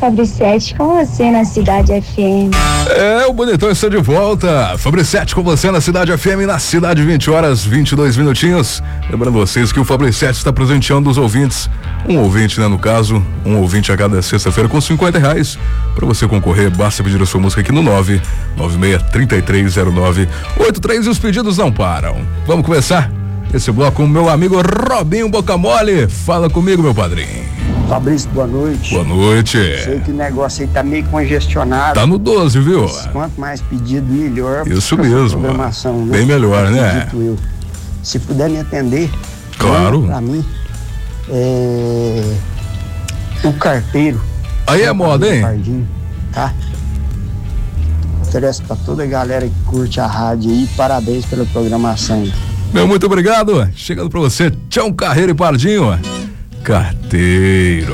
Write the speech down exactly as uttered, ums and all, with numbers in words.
Fabricete, com você na Cidade F M. É, o bonitão está de volta. Fabricete com você na Cidade F M, na cidade, vinte horas, vinte e dois minutinhos. Lembrando vocês que o Fabricete está presenteando os ouvintes. Um ouvinte, né, no caso, um ouvinte a cada sexta-feira com cinquenta reais. Para você concorrer, basta pedir a sua música aqui no nove nove seis, três três zero nove oito três e os pedidos não param. Vamos começar esse bloco com o meu amigo Robinho Boca Mole. Fala comigo, meu padrinho. Fabrício, boa noite. Boa noite. Sei que o negócio aí tá meio congestionado. Tá no doze, viu? Mas quanto mais pedido, melhor. Isso mesmo. Programação, né? Bem melhor, né? Acredito eu. Se puder me atender. Claro. Pra mim, é... o carteiro. Aí é moda, hein? Pardinho, tá? Oferece pra toda a galera que curte a rádio aí. Parabéns pela programação. Meu, muito obrigado. Chegando pra você, Tião Carreiro e Pardinho. Carteiro.